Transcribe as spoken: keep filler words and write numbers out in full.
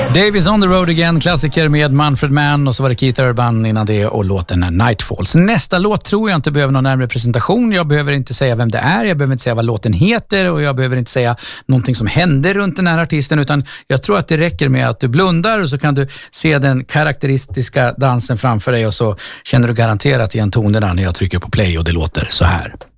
Davies on the road again, klassiker med Manfred Mann, och så var det Keith Urban innan det och låten Nightfalls. Nästa låt tror jag inte behöver någon närmare presentation. Jag behöver inte säga vem det är, jag behöver inte säga vad låten heter och jag behöver inte säga någonting som händer runt den här artisten, utan jag tror att det räcker med att du blundar och så kan du se den karaktäristiska dansen framför dig och så känner du garanterat igen tonerna när jag trycker på play och det låter så här.